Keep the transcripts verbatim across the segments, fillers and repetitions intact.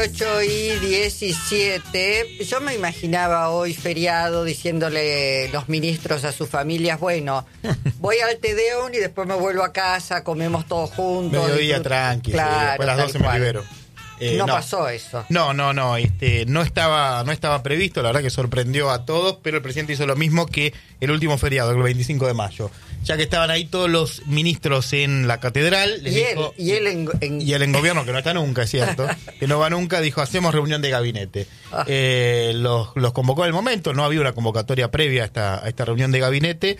ocho y diecisiete. Yo me imaginaba hoy feriado diciéndole los ministros a sus familias, bueno, voy al Tedeum y después me vuelvo a casa, comemos todos juntos. Mediodía tranqui, claro, sí, después a las doce me libero. Eh, no, no pasó eso. No, no, no, este, no estaba, no estaba previsto, la verdad que sorprendió a todos, pero el presidente hizo lo mismo que el último feriado, el veinticinco de mayo. Ya que estaban ahí todos los ministros en la catedral, les y, dijo, él, y él en, en... y él en gobierno, que no está nunca, es cierto, que no va nunca, dijo, hacemos reunión de gabinete. Ah. Eh, los, los convocó al momento, no había una convocatoria previa a esta, a esta reunión de gabinete,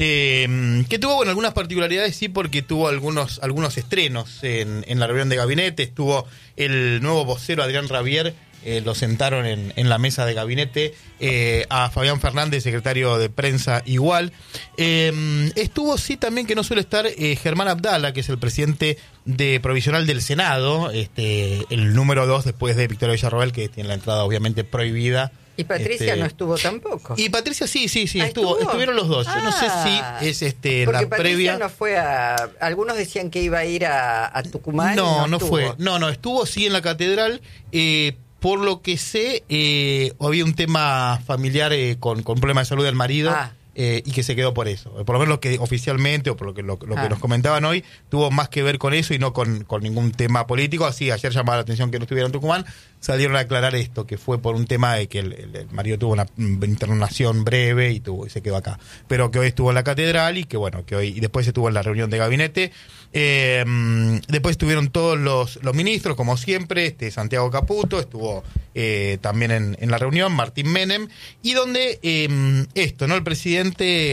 eh, que tuvo, bueno, algunas particularidades, sí, porque tuvo algunos, algunos estrenos en, en la reunión de gabinete. Estuvo el nuevo vocero Adrián Rabier, eh, lo sentaron en, en la mesa de gabinete, eh, a Fabián Fernández, secretario de prensa, igual. Eh, estuvo, sí, también, que no suele estar, eh, Germán Abdala, que es el presidente de provisional del Senado, este, el número dos después de Victoria Villarroel, que tiene la entrada obviamente prohibida. Y Patricia este, no estuvo tampoco. Y Patricia sí, sí, sí, ah, estuvo, ¿estuvo? estuvieron los dos. Ah, Yo no sé si es este porque la Patricia previa. No fue a, algunos decían que iba a ir a, a Tucumán. No, no, no estuvo. fue. No, no, estuvo sí en la catedral. Eh, por lo que sé, eh, había un tema familiar eh, con, con un problema de salud del marido. Ah. Eh, y que se quedó por eso. Por lo menos lo que oficialmente, o por lo que, lo, lo ah. que nos comentaban hoy, tuvo más que ver con eso y no con, con ningún tema político. Así, ayer llamaba la atención que no estuviera en Tucumán, salieron a aclarar esto, que fue por un tema de que el, el, el marido tuvo una internación breve y tuvo y se quedó acá. Pero que hoy estuvo en la catedral y que bueno, que hoy, y después estuvo en la reunión de gabinete. Eh, después estuvieron todos los, los ministros, como siempre, este Santiago Caputo, estuvo eh, también en, en la reunión, Martín Menem, y donde eh, esto, ¿no? El presidente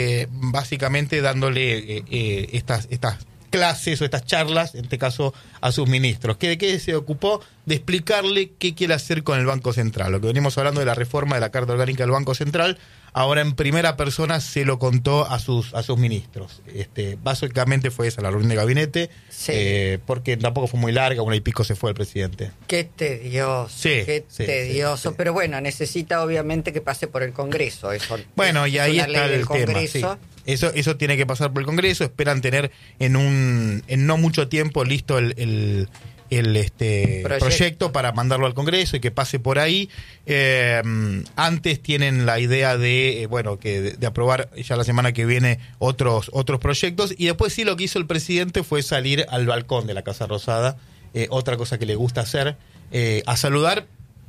básicamente dándole eh, eh, estas, estas clases o estas charlas, en este caso a sus ministros, que de qué se ocupó, de explicarle qué quiere hacer con el Banco Central. Lo que venimos hablando de la reforma de la Carta Orgánica del Banco Central, ahora en primera persona se lo contó a sus a sus ministros. Este, básicamente fue esa la reunión de gabinete, sí. eh, porque tampoco fue muy larga, una y pico se fue el presidente. Qué tedioso, sí, qué sí, tedioso, sí, sí. Pero bueno, necesita obviamente que pase por el Congreso. Eso, bueno, y ahí está el tema, sí. Eso, eso tiene que pasar por el Congreso, esperan tener en un en no mucho tiempo listo el, el, el este proyecto. proyecto para mandarlo al Congreso y que pase por ahí. Eh, antes tienen la idea de, eh, bueno, que de, de aprobar ya la semana que viene otros, otros proyectos, y después sí lo que hizo el presidente fue salir al balcón de la Casa Rosada, eh, otra cosa que le gusta hacer, eh, a saludar.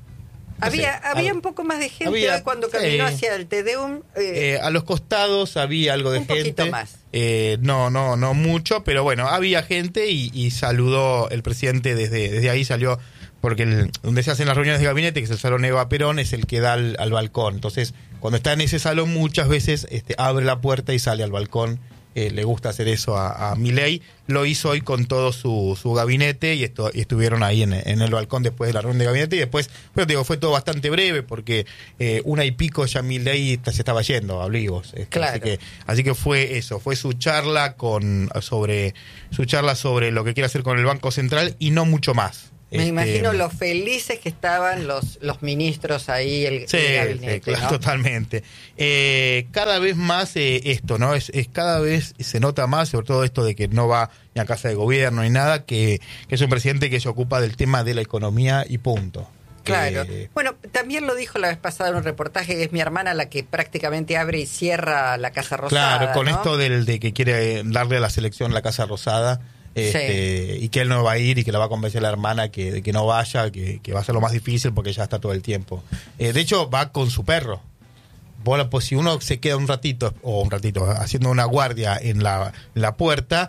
No había sé, había algo. un poco más de gente Había, hoy cuando caminó sí. hacia el Tedeum. Eh, eh, a los costados había algo de un gente. Un poquito más. Eh, no, no, no mucho, pero bueno, había gente y, y saludó el presidente desde, desde ahí, salió, porque el, donde se hacen las reuniones de gabinete, que es el Salón Eva Perón, es el que da al, al balcón. Entonces, cuando está en ese salón, muchas veces este, abre la puerta y sale al balcón. Eh, le gusta hacer eso a, a Milei. Lo hizo hoy con todo su, su gabinete y, esto, y estuvieron ahí en, en el balcón después de la reunión de gabinete. Y después, bueno, te digo, fue todo bastante breve porque eh, una y pico ya Milei se estaba yendo a Olivos. Este, claro. Así que, así que fue eso, fue su charla con sobre su charla sobre lo que quiere hacer con el Banco Central y no mucho más. Me este, imagino lo felices que estaban los los ministros ahí, el, sí, el gabinete, sí, claro, ¿no? Totalmente. Eh, cada vez más eh, esto, ¿no? Es, es cada vez se nota más, sobre todo esto de que no va ni a casa de gobierno ni nada, que, que es un presidente que se ocupa del tema de la economía y punto. Claro. Eh, bueno, también lo dijo la vez pasada en un reportaje, que es mi hermana la que prácticamente abre y cierra la Casa Rosada. Claro, con ¿no? esto del de que quiere darle a la selección la Casa Rosada. Este, sí. Y que él no va a ir y que la va a convencer a la hermana que, de que no vaya, que, que va a ser lo más difícil porque ya está todo el tiempo. Eh, de hecho, va con su perro. Vos, pues, si uno se queda un ratito, o un ratito, haciendo una guardia en la, la puerta,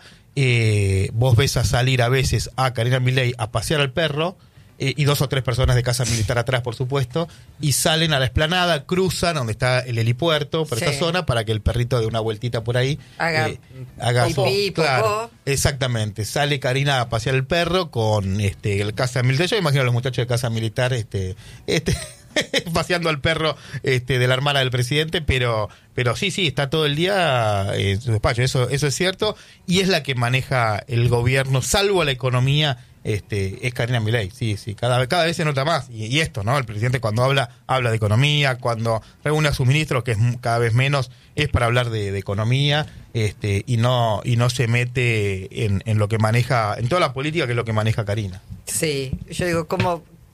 eh, vos ves a salir a veces a Karina Milei a pasear al perro, eh, y dos o tres personas de Casa Militar atrás, por supuesto, y salen a la explanada, cruzan donde está el helipuerto, por sí. esta zona, para que el perrito dé una vueltita por ahí. Haga, eh, haga pipí, claro, exactamente. Sale Karina a pasear el perro con este el Casa Militar. Yo imagino a los muchachos de Casa Militar este este paseando al perro este de la hermana del presidente, pero pero sí, sí, está todo el día en su despacho, eso eso es cierto, y es la que maneja el gobierno, salvo la economía. Este, es Karina Milei, sí, sí, cada, cada vez se nota más, y, y esto, ¿no? El presidente cuando habla, habla de economía, cuando reúne a sus ministros, que es cada vez menos, es para hablar de, de economía, este, y no, y no se mete en, en lo que maneja, en toda la política que es lo que maneja Karina. Sí, yo digo, ¿cómo,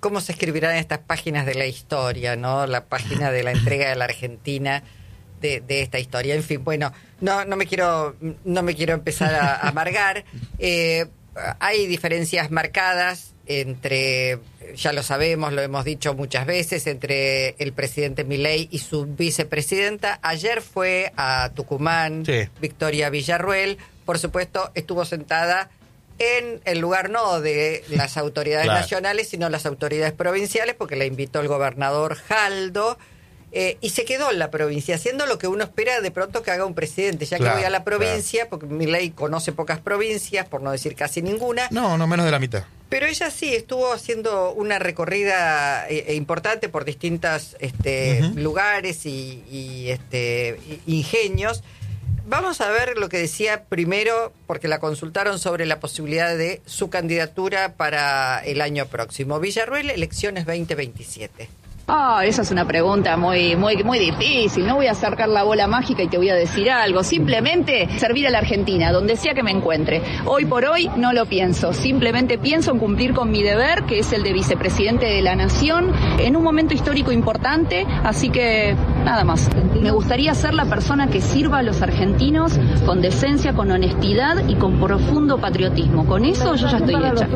cómo se escribirán estas páginas de la historia, ¿no? La página de la entrega de la Argentina de, de esta historia. En fin, bueno, no, no me quiero, no me quiero empezar a, a amargar. Eh, hay diferencias marcadas entre, ya lo sabemos, lo hemos dicho muchas veces, entre el presidente Milei y su vicepresidenta. Ayer fue a Tucumán, sí. Victoria Villarruel, por supuesto, estuvo sentada en el lugar no de las autoridades claro. nacionales, sino las autoridades provinciales, porque la invitó el gobernador Jaldo, eh, y se quedó en la provincia, haciendo lo que uno espera de pronto que haga un presidente, ya claro, que voy a la provincia, claro. porque Milei conoce pocas provincias, por no decir casi ninguna. No, no menos de la mitad. Pero ella sí estuvo haciendo una recorrida eh, importante por distintos este, uh-huh. lugares y, y este, ingenios. Vamos a ver lo que decía primero, porque la consultaron sobre la posibilidad de su candidatura para el año próximo. Villarruel, elecciones veinte veintisiete. Ah, oh, esa es una pregunta muy, muy, muy difícil. No voy a sacar la bola mágica y te voy a decir algo. Simplemente servir a la Argentina, donde sea que me encuentre. Hoy por hoy no lo pienso. Simplemente pienso en cumplir con mi deber, que es el de vicepresidente de la Nación, en un momento histórico importante. Así que, nada más. Me gustaría ser la persona que sirva a los argentinos con decencia, con honestidad y con profundo patriotismo. Con eso yo ya estoy hecha.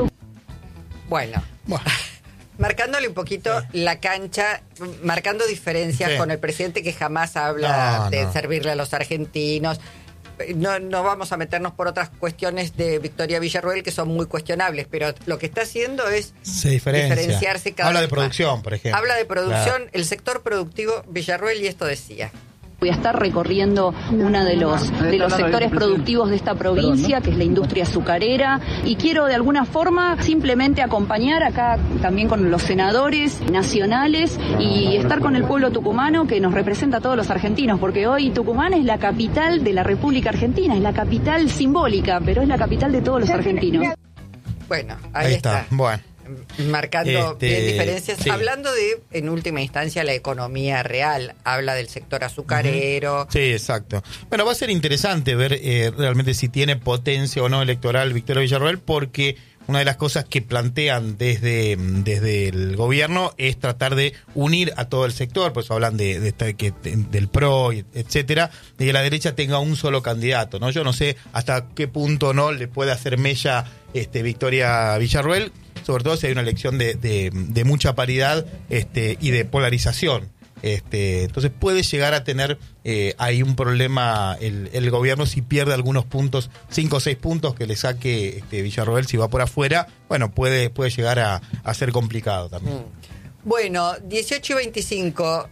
Bueno. Bueno. Marcándole un poquito sí. la cancha, marcando diferencias sí. con el presidente que jamás habla no, de no. servirle a los argentinos. No, no vamos a meternos por otras cuestiones de Victoria Villarruel que son muy cuestionables, pero lo que está haciendo es diferenciarse cada Habla vez de producción, más. por ejemplo. Habla de producción, claro. el sector productivo Villarruel, y esto decía. Voy a estar recorriendo uno de los, de los sectores productivos de esta provincia, que es la industria azucarera, y quiero de alguna forma simplemente acompañar acá también con los senadores nacionales y estar con el pueblo tucumano que nos representa a todos los argentinos, porque hoy Tucumán es la capital de la República Argentina, es la capital simbólica, pero es la capital de todos los argentinos. Bueno, ahí, ahí está. está. Bueno. Marcando este, bien diferencias, sí. hablando de, en última instancia, la economía real, habla del sector azucarero. Uh-huh. Sí, exacto. Bueno, va a ser interesante ver eh, realmente si tiene potencia o no electoral Victoria Villarruel, porque una de las cosas que plantean desde, desde el gobierno es tratar de unir a todo el sector, pues hablan de, de, de, de del P R O, etcétera, de que la derecha tenga un solo candidato, ¿no? Yo no sé hasta qué punto no le puede hacer mella este Victoria Villarruel, sobre todo si hay una elección de, de, de mucha paridad este, y de polarización. Este, entonces puede llegar a tener eh, ahí un problema el, el gobierno si pierde algunos puntos, cinco o seis puntos que le saque este, Villarruel si va por afuera. Bueno, puede, puede llegar a, a ser complicado también. Mm. Bueno, dieciocho y veinticinco.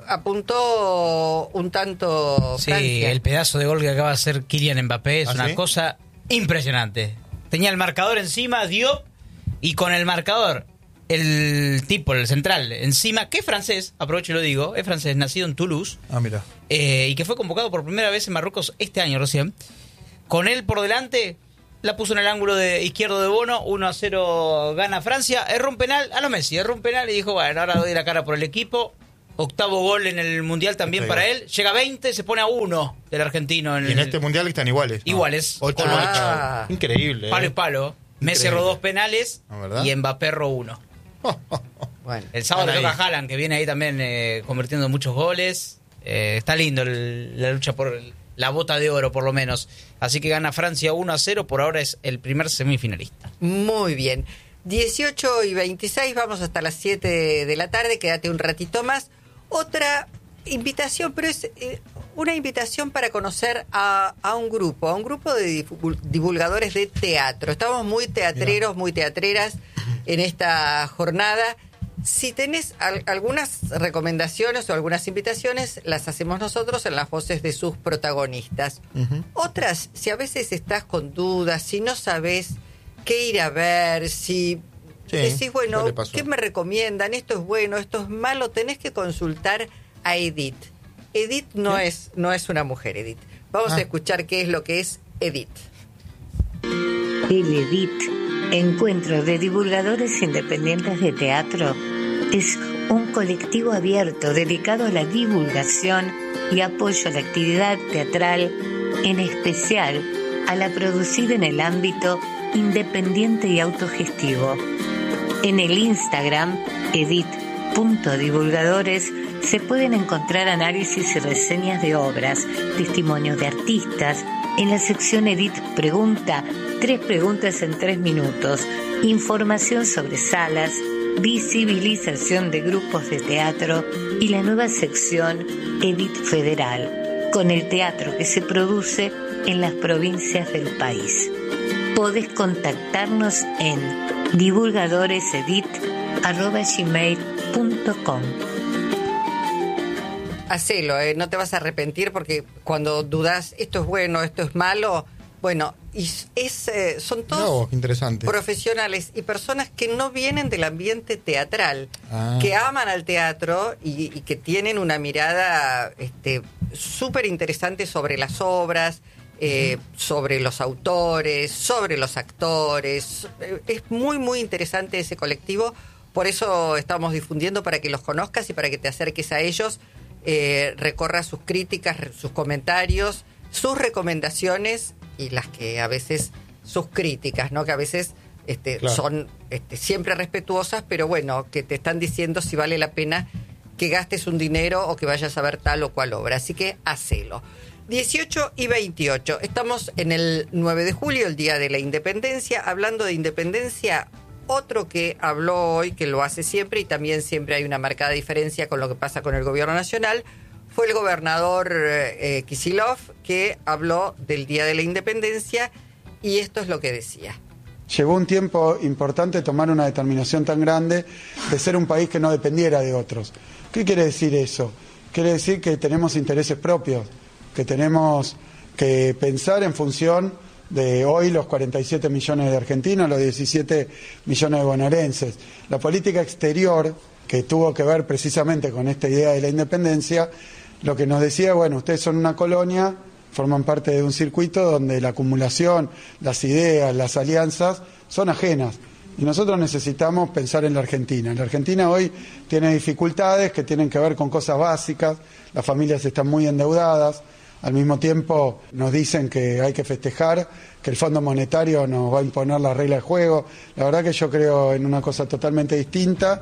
Apuntó un tanto Sí, Francia. El pedazo de gol que acaba de hacer Kylian Mbappé es ¿Ah, una sí? cosa impresionante. Tenía el marcador encima, dio, y con el marcador, el tipo, el central, encima, que es francés, aprovecho y lo digo, es francés, nacido en Toulouse. Ah, mira. Eh, y que fue convocado por primera vez en Marruecos este año recién. Con él por delante, la puso en el ángulo de izquierdo de Bono, uno a cero gana Francia, erró un penal, a lo Messi, erró un penal y dijo, bueno, ahora doy la cara por el equipo. Octavo gol en el Mundial también sí, para él. Llega a veinte, se pone a uno del argentino. En y en el... este Mundial están iguales. ¿no? Iguales. Ocho ah. ocho. Increíble. Palo eh. y palo. Messi erró dos penales ¿No, y Mbappé erró uno. Bueno, el sábado ahí. toca Haaland, que viene ahí también eh, convirtiendo muchos goles. Eh, está lindo el, la lucha por el, la bota de oro, por lo menos. Así que gana Francia uno a cero. Por ahora es el primer semifinalista. muy bien. dieciocho y veintiséis, vamos hasta las siete de la tarde. Quédate un ratito más. Otra invitación, pero es eh, una invitación para conocer a, a un grupo, a un grupo de divulgadores de teatro. Estamos muy teatreros, muy teatreras en esta jornada. Si tenés al, algunas recomendaciones o algunas invitaciones, las hacemos nosotros en las voces de sus protagonistas. Uh-huh. Otras, si a veces estás con dudas, si no sabes qué ir a ver, si... Sí, decís, bueno, ¿qué me recomiendan? Esto es bueno, esto es malo. Tenés que consultar a Edith. Edith no es, no es una mujer, Edith. Vamos ah. a escuchar qué es lo que es Edith. El Edith, Encuentro de Divulgadores Independientes de Teatro, es un colectivo abierto dedicado a la divulgación y apoyo a la actividad teatral, en especial a la producida en el ámbito independiente y autogestivo. En el Instagram, edit punto divulgadores, se pueden encontrar análisis y reseñas de obras, testimonios de artistas. En la sección Edit Pregunta, tres preguntas en tres minutos, información sobre salas, visibilización de grupos de teatro y la nueva sección Edit Federal, con el teatro que se produce en las provincias del país. Podés contactarnos en divulgadoresedit arroba gmail punto com. Hacelo, eh, no te vas a arrepentir, porque cuando dudas, esto es bueno, esto es malo, bueno, y es, eh, son todos no, interesante. profesionales y personas que no vienen del ambiente teatral, ah. que aman al teatro y, y que tienen una mirada este, súper interesante sobre las obras, eh, uh-huh. sobre los autores, sobre los actores. Es muy, muy interesante ese colectivo, por eso estamos difundiendo, para que los conozcas y para que te acerques a ellos. Eh, recorra sus críticas, sus comentarios, sus recomendaciones y las que a veces sus críticas, ¿no? Que a veces este, claro. son este, siempre respetuosas, pero bueno, que te están diciendo si vale la pena que gastes un dinero o que vayas a ver tal o cual obra. Así que hacelo. dieciocho y veintiocho. Estamos en el nueve de julio, el Día de la Independencia. Hablando de independencia, otro que habló hoy, que lo hace siempre, y también siempre hay una marcada diferencia con lo que pasa con el gobierno nacional, fue el gobernador eh, Kicillof, que habló del Día de la Independencia, y esto es lo que decía. Llevó un tiempo importante tomar una determinación tan grande de ser un país que no dependiera de otros. ¿Qué quiere decir eso? Quiere decir que tenemos intereses propios, que tenemos que pensar en función de hoy los cuarenta y siete millones de argentinos, los diecisiete millones de bonaerenses. La política exterior, que tuvo que ver precisamente con esta idea de la independencia, lo que nos decía, bueno, ustedes son una colonia, forman parte de un circuito donde la acumulación, las ideas, las alianzas son ajenas. Y nosotros necesitamos pensar en la Argentina. La Argentina hoy tiene dificultades que tienen que ver con cosas básicas, las familias están muy endeudadas. Al mismo tiempo nos dicen que hay que festejar, que el Fondo Monetario nos va a imponer la regla de juego. La verdad que yo creo en una cosa totalmente distinta.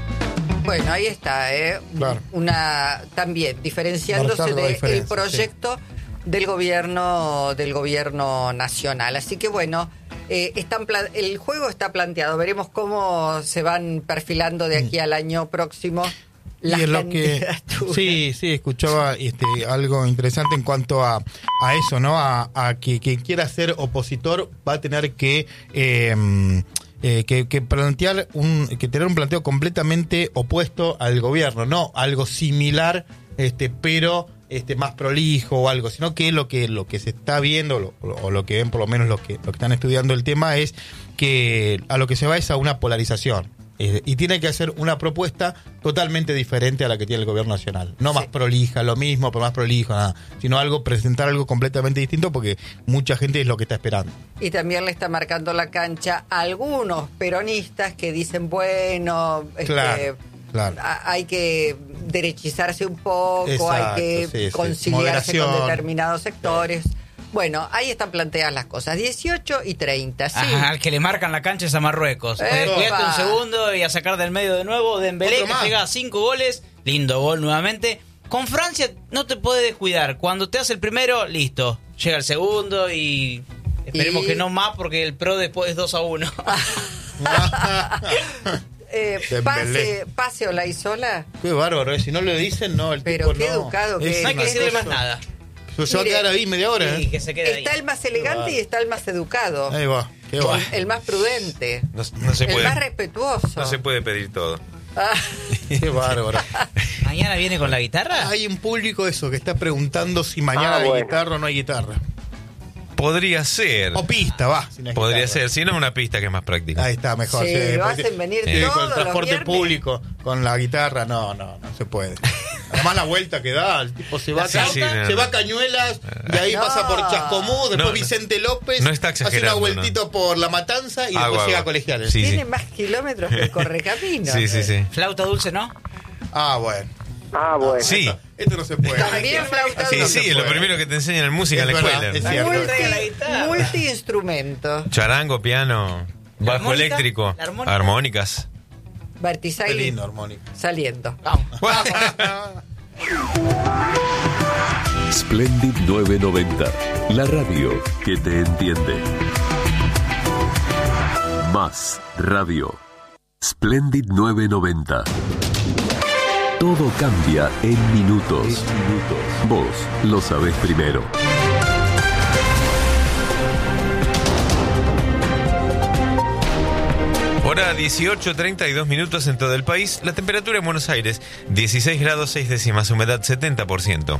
Bueno, ahí está, ¿eh? Claro. Una, también diferenciándose del proyecto sí. del gobierno del gobierno nacional. Así que bueno, eh, están pla- el juego está planteado. Veremos cómo se van perfilando de aquí al año próximo. Y es lo que sí, sí, escuchaba este, algo interesante en cuanto a, a eso, ¿no? A, a que quien quiera ser opositor va a tener que, eh, eh, que, que plantear un, que tener un planteo completamente opuesto al gobierno, no algo similar, este, pero este más prolijo o algo, sino que lo que lo que se está viendo lo, o lo que ven por lo menos los que los que están estudiando el tema es que a lo que se va es a una polarización. Eh, y tiene que hacer una propuesta totalmente diferente a la que tiene el gobierno nacional. No sí. más prolija, lo mismo, pero más prolijo, nada. Sino algo, presentar algo completamente distinto, porque mucha gente es lo que está esperando. Y también le está marcando la cancha a algunos peronistas que dicen, bueno, claro, este, claro. A, hay que derechizarse un poco, exacto, hay que sí, conciliarse sí. con determinados sectores. Sí. Bueno, ahí están planteadas las cosas, dieciocho y treinta, sí. Ajá, al que le marcan la cancha es a Marruecos. Cuídate un segundo y a sacar del medio de nuevo. Dembélé, que llega a cinco goles, lindo gol nuevamente. Con Francia no te puedes descuidar. Cuando te hace el primero, listo. Llega el segundo y esperemos y... que no más, porque el pro después es dos a uno. eh, pase, pase Olaizola. Qué bárbaro, ¿eh? Si no lo dicen, no, el Pero tipo qué no. educado que es. No hay que decirle más nada. Pero se va Mire, a quedar ahí media hora, ¿eh? Y que se quede está ahí. el más elegante y está el más educado. Ahí va, qué va. El, el más prudente. No, no se el puede, más respetuoso. No se puede pedir todo. Ah. Qué bárbaro. ¿Mañana viene con la guitarra? Hay un público eso que está preguntando si mañana ah, hay bueno. guitarra o no hay guitarra. Podría ser. O pista, va. Si no Podría guitarra. ser, si no una pista que es más práctica. Ahí está, mejor. Sí, sí, lo hacen venir sí, todos con el los transporte viernes. público, con la guitarra, no, no, no se puede. Además la vuelta que da, el tipo se va, sí, a, sí, se no, va a no. Cañuelas, de ahí no. pasa por Chascomús, después no, Vicente López, no está hace una vueltita no. por La Matanza y agua, después llega agua. a Colegiales. Sí, Tiene sí. más kilómetros que el Correcaminos. Sí, sí, sí. Flauta dulce, ¿no? Ah, bueno. Ah, bueno. Sí. Esto, esto no se puede. También flauta Sí, dulce. sí, es lo primero que te enseñan en música Es en la verdad, escuela. es cierto. Multi, multi-instrumento. Charango, piano. Bajo armónica, eléctrico. la armónica. Armónicas. Qué Vertisaili lindo, armónico. saliendo. Vamos. Splendid novecientos noventa, la radio que te entiende. Más radio. Splendid novecientos noventa. Todo cambia en minutos. minutos. Vos lo sabés primero. Hora dieciocho treinta y dos minutos en todo el país. La temperatura en Buenos Aires, dieciséis grados seis décimas, humedad setenta por ciento.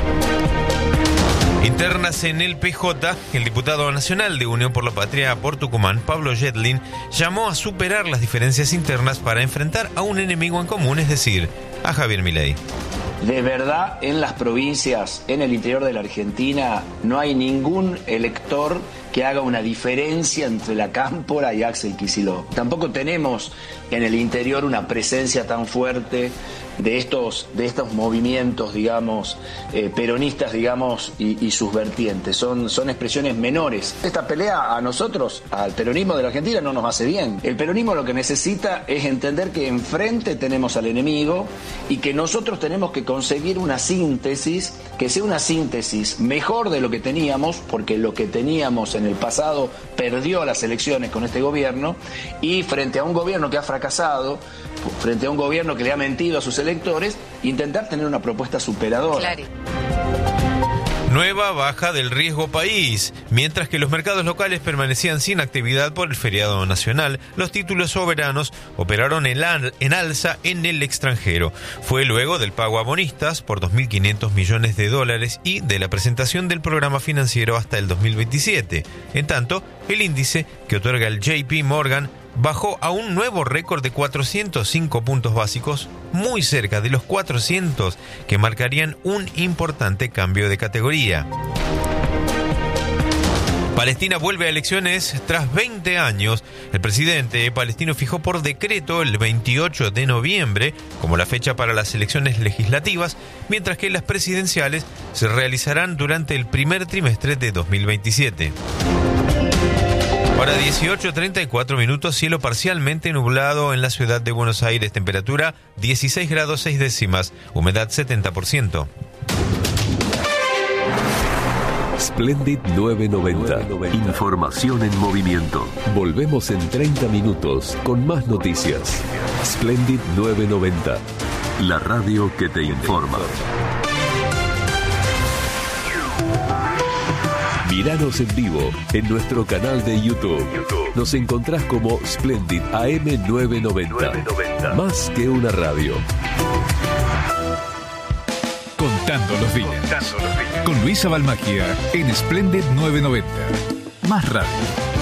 Internas en el P J, el diputado nacional de Unión por la Patria por Tucumán, Pablo Yedlin, llamó a superar las diferencias internas para enfrentar a un enemigo en común, es decir, a Javier Milei. De verdad, en las provincias, en el interior de la Argentina, no hay ningún elector que haga una diferencia entre la Cámpora y Axel Kicillof. Tampoco tenemos en el interior una presencia tan fuerte de estos, de estos movimientos, digamos, eh, peronistas, digamos, y, y sus vertientes. Son, son expresiones menores. Esta pelea a nosotros, al peronismo de la Argentina, no nos hace bien. El peronismo lo que necesita es entender que enfrente tenemos al enemigo y que nosotros tenemos que conseguir una síntesis, que sea una síntesis mejor de lo que teníamos, porque lo que teníamos en el pasado perdió las elecciones con este gobierno, y frente a un gobierno que ha fracasado, frente a un gobierno que le ha mentido a sus electores, intentar tener una propuesta superadora. Claro. Nueva baja del riesgo país. Mientras que los mercados locales permanecían sin actividad por el feriado nacional, los títulos soberanos operaron en, al- en alza en el extranjero. Fue luego del pago a bonistas por dos mil quinientos millones de dólares y de la presentación del programa financiero hasta el dos mil veintisiete. En tanto, el índice que otorga el J P Morgan bajó a un nuevo récord de cuatrocientos cinco puntos básicos, muy cerca de los cuatrocientos que marcarían un importante cambio de categoría. Palestina vuelve a elecciones tras veinte años. El presidente palestino fijó por decreto el veintiocho de noviembre como la fecha para las elecciones legislativas, mientras que las presidenciales se realizarán durante el primer trimestre de dos mil veintisiete. Hora dieciocho treinta y cuatro minutos, cielo parcialmente nublado en la ciudad de Buenos Aires, temperatura dieciséis grados seis décimas, humedad setenta por ciento. Splendid novecientos noventa. Información en movimiento. Volvemos en treinta minutos con más noticias. Splendid novecientos noventa. La radio que te informa. Míranos en vivo en nuestro canal de YouTube. Nos encontrás como Splendid A M novecientos noventa. Más que una radio. Contando los días. Con Luisa Balmagia en Splendid novecientos noventa. Más radio.